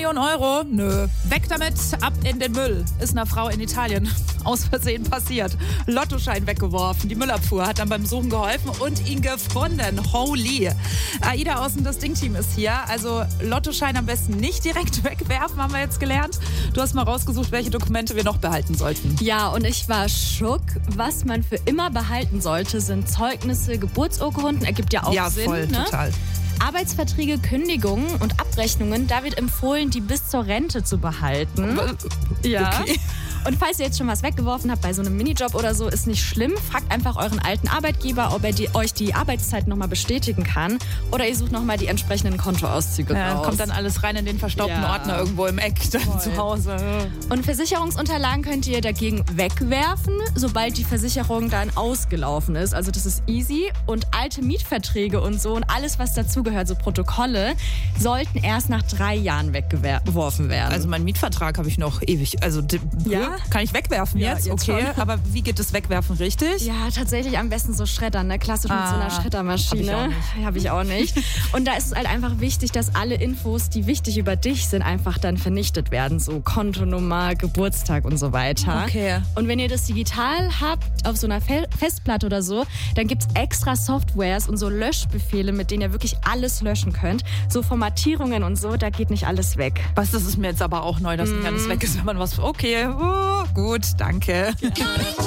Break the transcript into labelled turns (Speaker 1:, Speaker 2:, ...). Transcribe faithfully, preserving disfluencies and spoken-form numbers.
Speaker 1: Millionen Euro? Nö. Weg damit, ab in den Müll. Ist einer Frau in Italien aus Versehen passiert. Lottoschein weggeworfen. Die Müllabfuhr hat dann beim Suchen geholfen und ihn gefunden. Holy. Aida aus dem Das Ding-Team ist hier. Also Lottoschein am besten nicht direkt wegwerfen, haben wir jetzt gelernt. Du hast mal rausgesucht, welche Dokumente wir noch behalten sollten.
Speaker 2: Ja, und ich war schock. Was man für immer behalten sollte, sind Zeugnisse, Geburtsurkunden. Ergibt ja auch
Speaker 1: ja,
Speaker 2: Sinn.
Speaker 1: Ja, voll,
Speaker 2: ne?
Speaker 1: total.
Speaker 2: Arbeitsverträge, Kündigungen und Abrechnungen, da wird empfohlen, die bis zur Rente zu behalten. Ja. Okay. Und falls ihr jetzt schon was weggeworfen habt bei so einem Minijob oder so, ist nicht schlimm. Fragt einfach euren alten Arbeitgeber, ob er die, euch die Arbeitszeit nochmal bestätigen kann. Oder ihr sucht nochmal die entsprechenden Kontoauszüge
Speaker 1: ja,
Speaker 2: raus.
Speaker 1: Kommt dann alles rein in den verstaubten
Speaker 2: ja.
Speaker 1: Ordner irgendwo im Eck dann Voll. Zu Hause.
Speaker 2: Und Versicherungsunterlagen könnt ihr dagegen wegwerfen, sobald die Versicherung dann ausgelaufen ist. Also das ist easy. Und alte Mietverträge und so und alles, was dazugehört, so Protokolle, sollten erst nach drei Jahren weggeworfen werden.
Speaker 1: Also meinen Mietvertrag habe ich noch ewig. Also
Speaker 2: ja?
Speaker 1: Kann ich wegwerfen
Speaker 2: ja,
Speaker 1: jetzt?
Speaker 2: jetzt
Speaker 1: okay,
Speaker 2: schon.
Speaker 1: Aber wie geht das Wegwerfen richtig?
Speaker 2: Ja, tatsächlich am besten so Schreddern, ne? Klassisch ah, mit so einer Schreddermaschine.
Speaker 1: Habe ich,
Speaker 2: hab ich auch nicht. Und da ist es halt einfach wichtig, dass alle Infos, die wichtig über dich sind, einfach dann vernichtet werden. So Kontonummer, Geburtstag und so weiter.
Speaker 1: Okay.
Speaker 2: Und wenn ihr das digital habt, auf so einer Fe- Festplatte oder so, dann gibt es extra Softwares und so Löschbefehle, mit denen ihr wirklich alles löschen könnt. So Formatierungen und so, da geht nicht alles weg.
Speaker 1: Was, das ist mir jetzt aber auch neu, dass mm. nicht alles weg ist, wenn man was... Okay, oh, gut, danke. Ja.